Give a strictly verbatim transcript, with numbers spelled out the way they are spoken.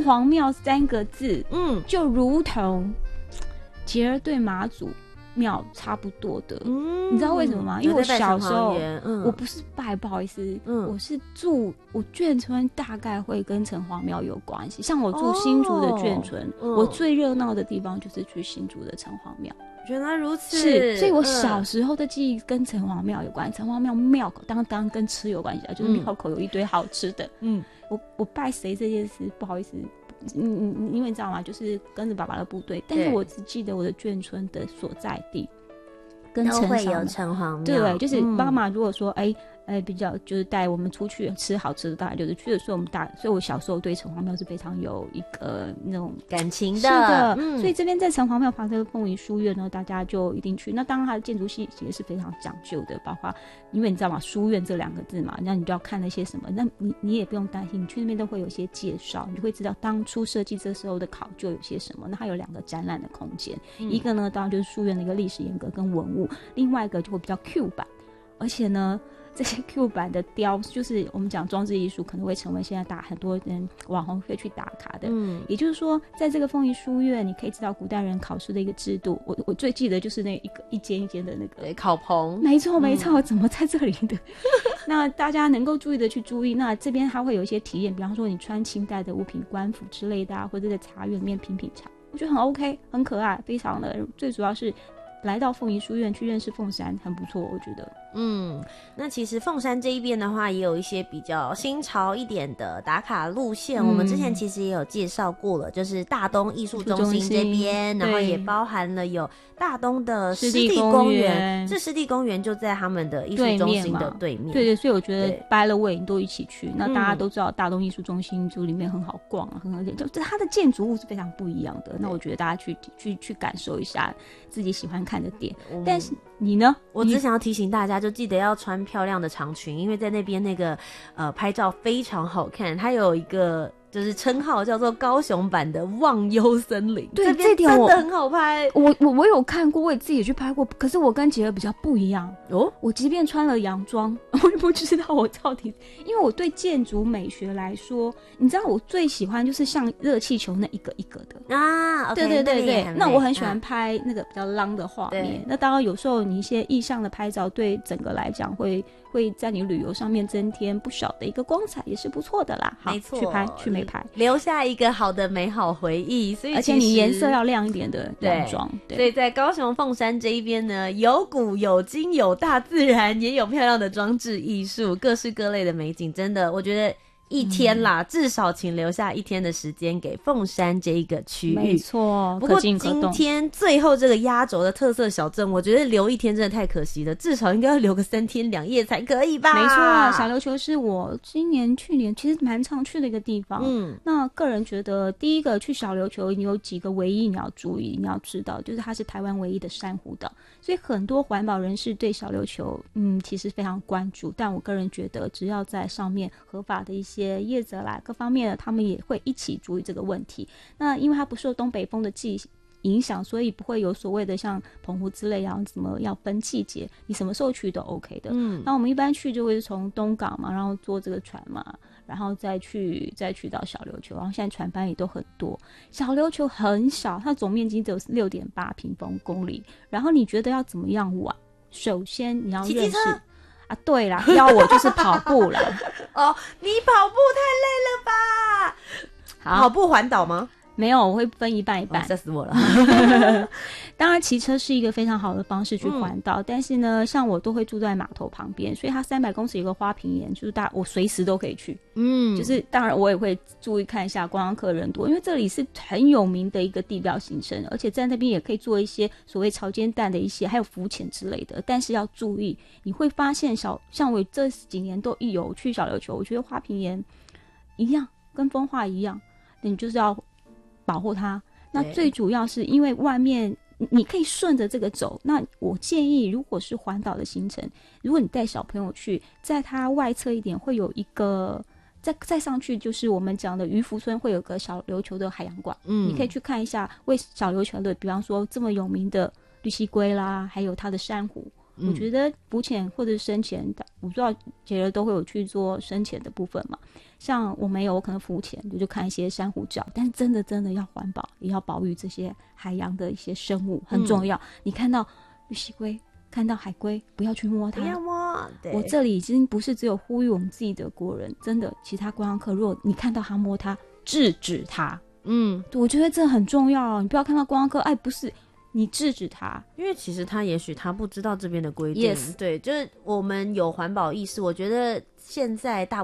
隍庙三个字，嗯，就如同节儿对马祖庙差不多的，嗯，你知道为什么吗？因为我小时候、嗯、我不是拜，不好意思、嗯、我是住我眷村，大概会跟城隍庙有关系。像我住新竹的眷村、哦、我最热闹的地方就是去新竹的城隍庙。 原来如此， 是，所以我小时候的记忆跟城隍庙有关。城隍庙庙口当当跟吃有关系啊，就是庙口有一堆好吃的。嗯，我我拜谁这件事，不好意思，嗯嗯，因为你知道吗？就是跟着爸爸的部队，但是我只记得我的眷村的所在地跟都会有城隍庙。 对，就是妈妈如果说哎。嗯哎，比较就是带我们出去吃好吃的，大概就是去的时候我们大，所以我小时候对城隍庙是非常有一个那种感情的。 是的，嗯、所以这边在城隍庙旁边的凤仪书院呢，大家就一定去。那当然它的建筑系也是非常讲究的，包括因为你知道吗，书院这两个字嘛，那你就要看那些什么，那你你也不用担心，你去那边都会有一些介绍，你就会知道当初设计这时候的考究有些什么。那它有两个展览的空间、嗯，一个呢当然就是书院的一个历史沿革跟文物，另外一个就会比较 Q 版，而且呢。这些 Q 版的雕，就是我们讲装置艺术，可能会成为现在大很多人网红会去打卡的。嗯，也就是说，在这个凤仪书院，你可以知道古代人考试的一个制度。我我最记得就是那一个一间一间的那个考棚， 没错没错、嗯，怎么在这里的？那大家能够注意的去注意。那这边它会有一些体验，比方说你穿清代的物品、官服之类的啊，或者在茶园里面品品茶，我觉得很 OK， 很可爱，非常的。最主要是来到凤仪书院去认识凤山，很不错，我觉得。 嗯，那其实凤山这一边的话也有一些比较新潮一点的打卡路线、嗯、我们之前其实也有介绍过了，就是大东艺术中心这边，然后也包含了有大东的湿地公园，这湿地公园就在他们的艺术中心的对面， 对对，所以我觉得 by the way 都一起去，那大家都知道大东艺术中心就里面很好逛啊，很好，就它的建筑物是非常不一样的，那我觉得大家去去去感受一下自己喜欢看的点、嗯、但是你呢？ 我只想要提醒大家，就记得要穿漂亮的长裙，因为在那边那个呃拍照非常好看，它有一个就是称号叫做高雄版的忘忧森林， 对， 这边真的很好拍。 我我我有看过，我也自己也去拍过，可是我跟杰儿比较不一样哦。我即便穿了洋装，我也不知道我到底，因为我对建筑美学来说，你知道我最喜欢就是像热气球那一个一个的啊， okay, 对对对对，那, 那我很喜欢拍那个比较浪的画面、啊。那当然有时候你一些意象的拍照，对整个来讲会会在你旅游上面增添不少的一个光彩，也是不错的啦。好， 没错， 去拍去美拍， 留下一个好的美好回忆。所以而且你颜色要亮一点的洋装。 对，所以在高雄凤山这一边呢，有古有今有大自然，也有漂亮的装置艺术，各式各类的美景，真的我觉得一天啦、嗯、至少请留下一天的时间给凤山这一个区域。 没错， 不过今天最后这个压轴的特色小镇，我觉得留一天真的太可惜了，至少应该要留个三天两夜才可以吧。 没错，小琉球是我今年去年其实蛮常去的一个地方。嗯，那个人觉得第一个去小琉球你有几个唯一你要注意你要知道，就是它是台湾唯一的珊瑚岛，所以很多环保人士对小琉球嗯其实非常关注，但我个人觉得只要在上面合法的一些业者啦各方面的，他们也会一起注意这个问题。那因为它不受东北风的季影响，所以不会有所谓的像澎湖之类啊什么要分季节，你什么时候去都 OK 的。嗯，那我们一般去就会从东港嘛，然后坐这个船嘛，然后再去再去到小琉球，然后现在船班也都很多。小琉球很小，它总面积只有 六点八平方公里，然后你觉得要怎么样玩？首先你要认识啊，对啦，要我就是跑步啦。 哦，你跑步太累了吧？好，跑步环岛吗？ 没有，我会分一半一半。 吓、哦、死我了！ 当然，骑车是一个非常好的方式去环岛、嗯，但是呢，像我都会住在码头旁边，所以它三百公尺有个花瓶岩，就是大我随时都可以去。嗯，就是当然我也会注意看一下观光客人多，因为这里是很有名的一个地标行程，而且在那边也可以做一些所谓潮间蛋的一些，还有浮潜之类的。但是要注意，你会发现小像我这几年都一有去小琉球，我觉得花瓶岩一样，跟风化一样，你就是要保护它。那最主要是因为外面你可以顺着这个走，那我建议如果是环岛的行程，如果你带小朋友去，在它外侧一点会有一个再再上去就是我们讲的渔福村，会有个小琉球的海洋馆，嗯，你可以去看一下为小琉球的比方说这么有名的绿蜥龟啦，还有它的珊瑚， 嗯、我觉得浮潜或者深潜，我不知道杰儿都会有去做深潜的部分嘛。像我没有，我可能浮潜，我就看一些珊瑚礁，但是真的真的要环保，也要保育这些海洋的一些生物，很重要。嗯、你看到玉溪龟，看到海龟，不要去摸它， 不要摸。对， 我这里已经不是只有呼吁我们自己的国人，真的，其他观光客，如果你看到他摸它，制止他。嗯，我觉得这很重要，你不要看到观光客，哎，不是。你制止他， 因为其实他也许他不知道这边的规定。Yes. 对，就是我们有环保意识，我觉得现在大